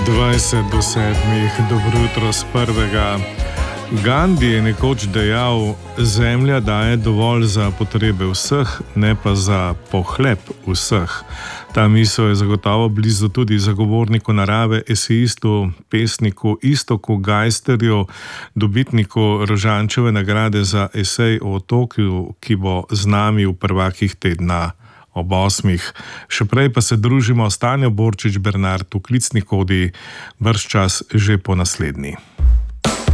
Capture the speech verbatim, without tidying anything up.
dvajset do sedmih, dobro jutro s prvega. Gandhi je nekoč dejal: zemlja daje dovolj za potrebe vseh, ne pa za pohlep vseh. Ta misel je zagotovo blizu tudi zagovorniku narave, esejistu, pesniku Iztoku Gajsterju, dobitniku Rožančeve nagrade za esej o Tokiu, ki bo z nami v prvakih tedna ob osmih. Še prej pa se družimo s Tanjo Borčič Bernard v klicni kodi, bržčas že po naslednji.